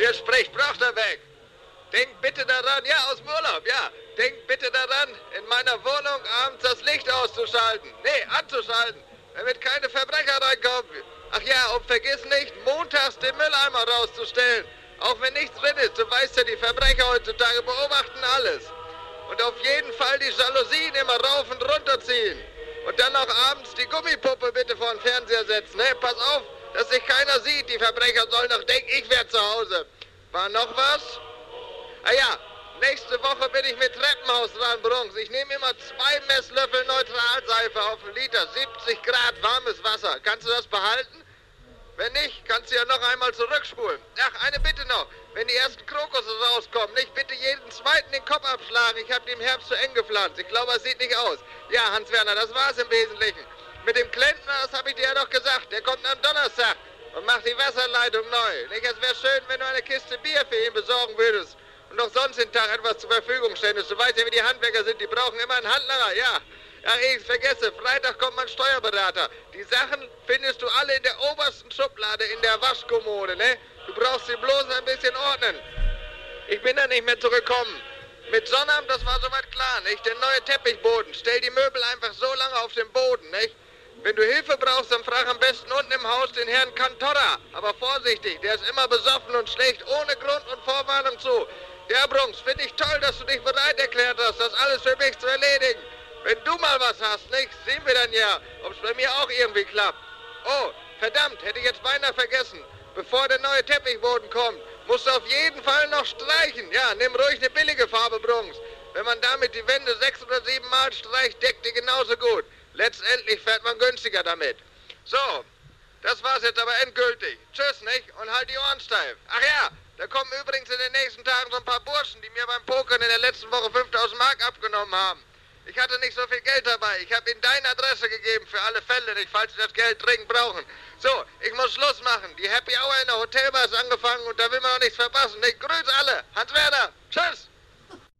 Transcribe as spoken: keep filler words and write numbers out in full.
Wer spricht, braucht er weg. Denkt bitte daran, ja, aus dem Urlaub, ja. Denkt bitte daran, in meiner Wohnung abends das Licht auszuschalten. Nee, anzuschalten, damit keine Verbrecher reinkommen. Ach ja, und vergiss nicht, montags den Mülleimer rauszustellen. Auch wenn nichts drin ist, du weißt ja, die Verbrecher heutzutage beobachten alles. Und auf jeden Fall die Jalousien immer rauf und runter ziehen. Und dann auch abends die Gummipuppe bitte vor den Fernseher setzen. Ne? Pass auf, dass sich keiner sieht. Die Verbrecher sollen doch denken, ich wäre zu Hause. War noch was? Ah ja, nächste Woche bin ich mit Treppenhaus dran, Brunks. Ich nehme immer zwei Messlöffel Neutralseife auf einen Liter, siebzig Grad warmes Wasser. Kannst du das behalten? Wenn nicht, kannst du ja noch einmal zurückspulen. Ach, eine Bitte noch. Wenn die ersten Krokusse rauskommen, nicht bitte jeden zweiten den Kopf abschlagen. Ich habe die im Herbst zu eng gepflanzt. Ich glaube, es sieht nicht aus. Ja, Hans-Werner, das war's im Wesentlichen. Mit dem Klempner, das habe ich dir ja doch gesagt. Der kommt am Donnerstag und macht die Wasserleitung neu. Nicht, es wäre schön, wenn du eine Kiste Bier für ihn besorgen würdest. Und noch sonst den Tag etwas zur Verfügung stellst. Du weißt ja, wie die Handwerker sind. Die brauchen immer einen Handlanger, ja. Ach, ich vergesse, Freitag kommt mein Steuerberater. Die Sachen findest du alle in der obersten Schublade in der Waschkommode, ne? Du brauchst sie bloß ein bisschen ordnen. Ich bin da nicht mehr zurückgekommen. Mit Sonnabend, das war soweit klar, nicht? Der neue Teppichboden. Stell die Möbel einfach so lange auf den Boden, nicht? Wenn du Hilfe brauchst, dann frag am besten unten im Haus den Herrn Cantorra. Aber vorsichtig, der ist immer besoffen und schlägt ohne Grund und Vorwarnung zu. Ja, Brunks, finde ich toll, dass du dich bereit erklärt hast, das alles für mich zu erledigen. Wenn du mal was hast, nicht? Sehen wir dann ja, ob es bei mir auch irgendwie klappt. Oh, verdammt, hätte ich jetzt beinahe vergessen. Bevor der neue Teppichboden kommt, musst du auf jeden Fall noch streichen. Ja, nimm ruhig eine billige Farbe, Brunks. Wenn man damit die Wände sechs oder sieben Mal streicht, deckt die genauso gut. Letztendlich fährt man günstiger damit. So, das war's jetzt aber endgültig. Tschüss, nicht? Und halt die Ohren steif. Ach ja, da kommen übrigens in den nächsten Tagen so ein paar Burschen, die mir beim Pokern in der letzten Woche fünftausend Mark abgenommen haben. Ich hatte nicht so viel Geld dabei. Ich habe ihnen deine Adresse gegeben für alle Fälle, nicht, falls sie das Geld dringend brauchen. So, ich muss Schluss machen. Die Happy Hour in der Hotelbar ist angefangen und da will man noch nichts verpassen. Ich grüße alle. Hans-Werner. Tschüss.